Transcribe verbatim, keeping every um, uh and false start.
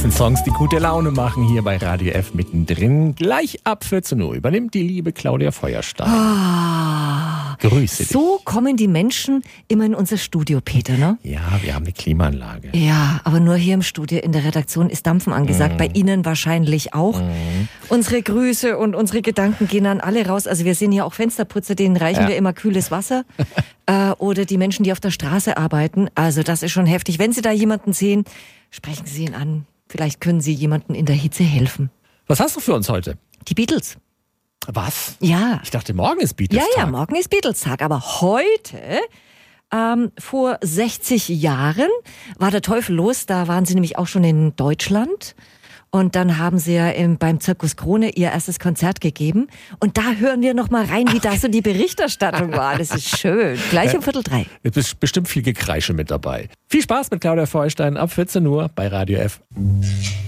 sind Songs, die gute Laune machen, hier bei Radio F mittendrin. Gleich ab vierzehn Uhr übernimmt die liebe Claudia Feuerstein. Ah, Grüße dich. So kommen die Menschen immer in unser Studio, Peter, ne? Ja, wir haben eine Klimaanlage. Ja, aber nur hier im Studio, in der Redaktion ist Dampfen angesagt. Mm. Bei Ihnen wahrscheinlich auch. Mm. Unsere Grüße und unsere Gedanken gehen an alle raus. Also wir sehen hier auch Fensterputzer, denen reichen ja. wir immer kühles Wasser. äh, oder die Menschen, die auf der Straße arbeiten. Also das ist schon heftig. Wenn Sie da jemanden sehen, sprechen Sie ihn an. Vielleicht können Sie jemandem in der Hitze helfen. Was hast du für uns heute? Die Beatles. Was? Ja. Ich dachte, morgen ist Beatles-Tag. Ja, ja, morgen ist Beatles-Tag. Aber heute, ähm, vor sechzig Jahren, war der Teufel los. Da waren sie nämlich auch schon in Deutschland. Und dann haben sie ja im, beim Zirkus Krone ihr erstes Konzert gegeben. Und da hören wir noch mal rein, wie da so die Berichterstattung war. Das ist schön. Gleich um Viertel drei. Es ist bestimmt viel Gekreische mit dabei. Viel Spaß mit Claudia Feuerstein ab vierzehn Uhr bei Radio F.